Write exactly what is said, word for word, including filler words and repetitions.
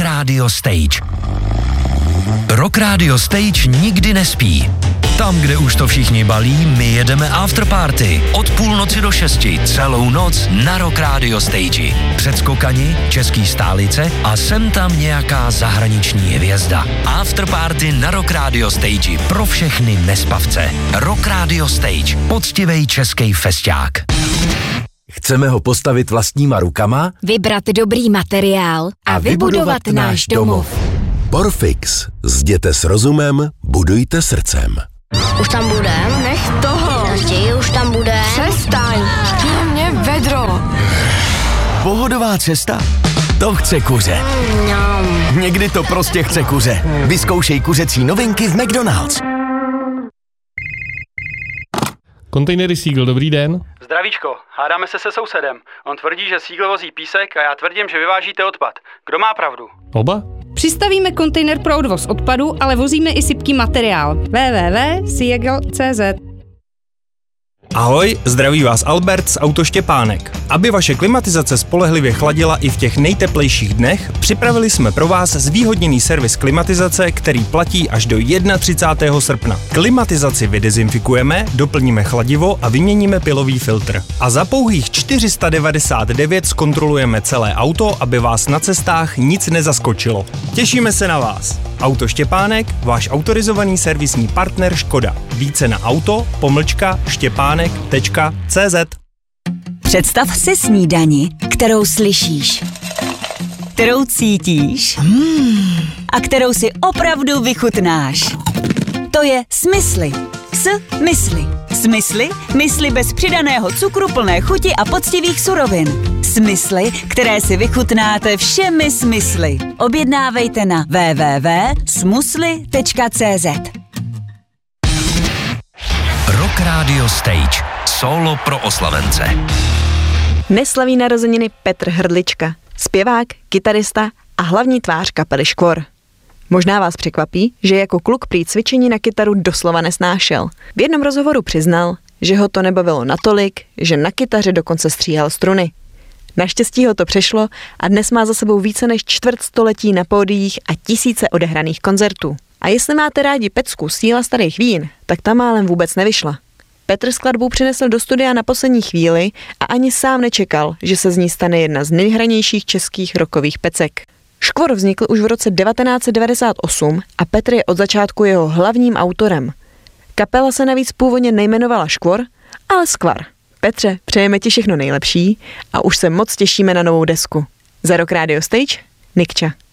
Radio Stage. Rock Radio Stage nikdy nespí. Tam, kde už to všichni balí, my jedeme afterparty. Od půlnoci do šesti, celou noc na Rock Radio Stage. Předskokani, český stálice a sem tam nějaká zahraniční hvězda. Afterparty na Rock Radio Stage pro všechny nespavce. Rock Radio Stage, poctivej český festiák. Chceme ho postavit vlastníma rukama, vybrat dobrý materiál a vybudovat náš domov. Porfix. Zděte s rozumem, budujte srdcem. Už tam budem? Nech toho. Raději už tam budem. Přestaň. Mě vedro. Pohodová cesta? To chce kuře. Mm, Někdy to prostě chce kuře. Vyzkoušej kuřecí novinky v McDonald's. Kontejnery Seagull, dobrý den. Zdravíčko, hádáme se se sousedem. On tvrdí, že Seagull vozí písek a já tvrdím, že vyvážíte odpad. Kdo má pravdu? Oba? Přistavíme kontejner pro odvoz odpadu, ale vozíme i sypký materiál. w w w tečka seagull tečka c z Ahoj, zdraví vás Albert z Auto Štěpánek. Aby vaše klimatizace spolehlivě chladila i v těch nejteplejších dnech, připravili jsme pro vás zvýhodněný servis klimatizace, který platí až do třicátého prvního srpna. Klimatizaci vydezinfikujeme, doplníme chladivo a vyměníme pilový filtr. A za pouhých čtyři sta devadesát devět zkontrolujeme celé auto, aby vás na cestách nic nezaskočilo. Těšíme se na vás. Auto Štěpánek, váš autorizovaný servisní partner Škoda. Více na auto pomlčka štěpánek tečka cé zet. Představ si snídani, kterou slyšíš, kterou cítíš mm. a kterou si opravdu vychutnáš. To je Smysly. S mysli. Smysly, mysli bez přidaného cukru, plné chuti a poctivých surovin. Smysly, které si vychutnáte všemi smysly. Objednávejte na w w w tečka smysly tečka c z. Rock Radio Stage. Solo pro oslavence. Neslaví narozeniny Petr Hrdlička, zpěvák, kytarista a hlavní tvář kapely Škvor. Možná vás překvapí, že jako kluk prý cvičení na kytaru doslova nesnášel. V jednom rozhovoru přiznal, že ho to nebavilo natolik, že na kytaře dokonce stříhal struny. Naštěstí ho to přešlo a dnes má za sebou více než čtvrt století na pódiích a tisíce odehraných koncertů. A jestli máte rádi pecku Síla starých vín, tak ta málem vůbec nevyšla. Petr skladbu přinesl do studia na poslední chvíli a ani sám nečekal, že se z ní stane jedna z nejhranějších českých rockových pecek. Škvor vznikl už v roce devatenáct set devadesát osm a Petr je od začátku jeho hlavním autorem. Kapela se navíc původně nejmenovala Škvor, ale Skvar. Petře, přejeme ti všechno nejlepší a už se moc těšíme na novou desku. Za Rock Radio Stage, Nikča.